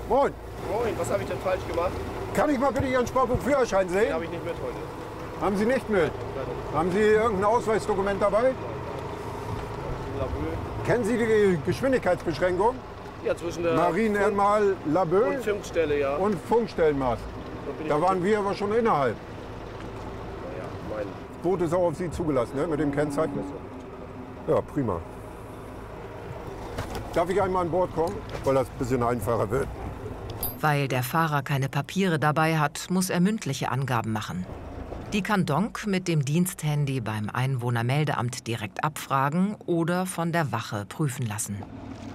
Moin. Moin, was habe ich denn falsch gemacht? Kann ich mal bitte Ihren Sportbuch-Führerschein Den sehen? habe ich nicht mit heute. Haben Sie nicht mit? Haben Sie irgendein Ausweisdokument dabei? Laboe. Kennen Sie die Geschwindigkeitsbeschränkung? Ja, zwischen der Marienmal Laboe und Funkstelle, ja. und Funkstellenmaß. bin ich Da mit waren wir aber schon innerhalb. Ja, mein. Das Boot ist auch auf Sie zugelassen, ne? Mit dem Kennzeichen. Ja, prima. Darf ich einmal an Bord kommen? Weil das ein bisschen einfacher wird. Weil der Fahrer keine Papiere dabei hat, muss er mündliche Angaben machen. Die kann Donk mit dem Diensthandy beim Einwohnermeldeamt direkt abfragen oder von der Wache prüfen lassen.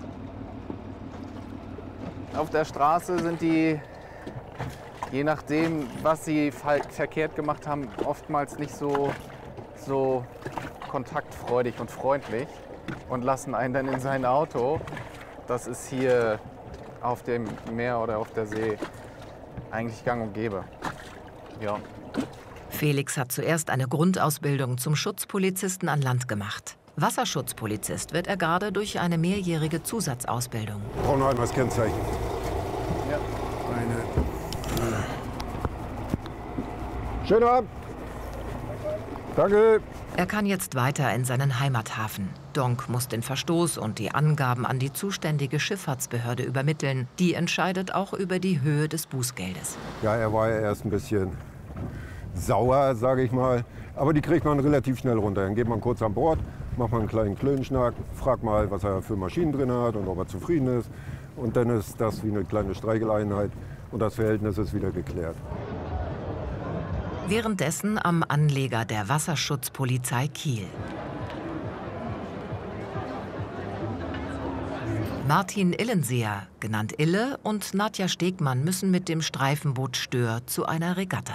Auf der Straße sind die, je nachdem, was sie verkehrt gemacht haben, oftmals nicht so kontaktfreudig und freundlich und lassen einen dann in sein Auto. Das ist hier auf dem Meer oder auf der See eigentlich gang und gäbe. Ja. Felix hat zuerst eine Grundausbildung zum Schutzpolizisten an Land gemacht. Wasserschutzpolizist wird er gerade durch eine mehrjährige Zusatzausbildung. Ich brauche noch einmal das Kennzeichen. Ja. Schönen Abend. Danke. Er kann jetzt weiter in seinen Heimathafen. Donk muss den Verstoß und die Angaben an die zuständige Schifffahrtsbehörde übermitteln. Die entscheidet auch über die Höhe des Bußgeldes. Ja, er war ja erst ein bisschen sauer, sage ich mal. Aber die kriegt man relativ schnell runter. Dann geht man kurz an Bord, macht man einen kleinen Klönschnack, fragt mal, was er für Maschinen drin hat und ob er zufrieden ist. Und dann ist das wie eine kleine Streicheleinheit und das Verhältnis ist wieder geklärt. Währenddessen am Anleger der Wasserschutzpolizei Kiel. Martin Illenseer, genannt Ille, und Nadja Stegmann müssen mit dem Streifenboot Stör zu einer Regatta.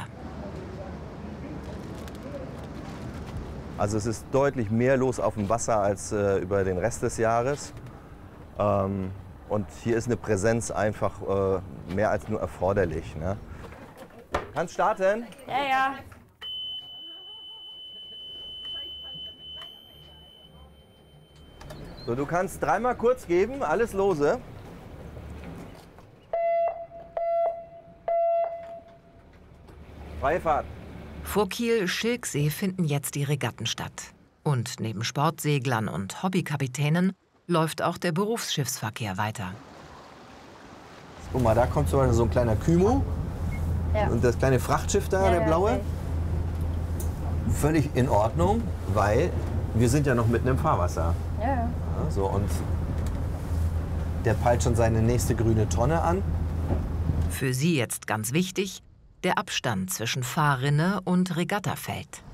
Also es ist deutlich mehr los auf dem Wasser als über den Rest des Jahres. Und hier ist eine Präsenz einfach mehr als nur erforderlich. Ne? Kannst starten? Ja, ja. So, du kannst dreimal kurz geben, alles lose. Freie Fahrt. Vor Kiel-Schilksee finden jetzt die Regatten statt. Und neben Sportseglern und Hobbykapitänen läuft auch der Berufsschiffsverkehr weiter. Guck mal, da kommt zum Beispiel so ein kleiner Kymo. Ja. Und das kleine Frachtschiff da, Ja, der blaue. okay. Völlig in Ordnung, weil wir sind ja noch mitten im Fahrwasser. Ja, ja. Ja, so, und der peilt schon seine nächste grüne Tonne an. Für sie jetzt ganz wichtig, der Abstand zwischen Fahrrinne und Regattafeld.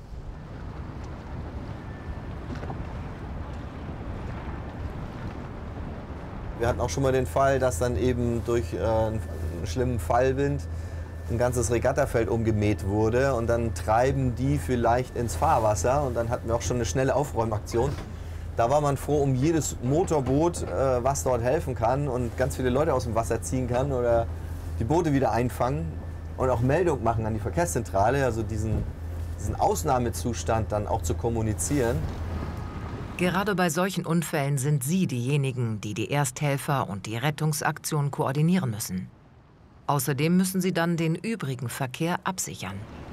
Wir hatten auch schon mal den Fall, dass dann eben durch einen schlimmen Fallwind ein ganzes Regattafeld umgemäht wurde und dann treiben die vielleicht ins Fahrwasser und dann hatten wir auch schon eine schnelle Aufräumaktion. Da war man froh um jedes Motorboot, was dort helfen kann und ganz viele Leute aus dem Wasser ziehen kann oder die Boote wieder einfangen und auch Meldung machen an die Verkehrszentrale, also diesen Ausnahmezustand dann auch zu kommunizieren. Gerade bei solchen Unfällen sind sie diejenigen, die die Ersthelfer und die Rettungsaktion koordinieren müssen. Außerdem müssen sie dann den übrigen Verkehr absichern.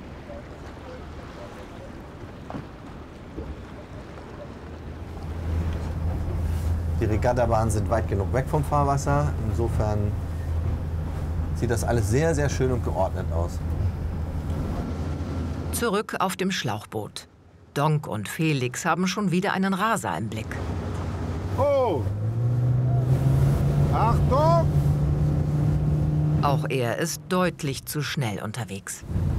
Die Regattabahnen sind weit genug weg vom Fahrwasser. Insofern sieht das alles sehr, sehr schön und geordnet aus. Zurück auf dem Schlauchboot. Donk und Felix haben schon wieder einen Raser im Blick. Oh! Achtung! Auch er ist deutlich zu schnell unterwegs.